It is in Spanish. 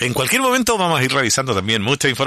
En cualquier momento vamos a ir revisando también mucha información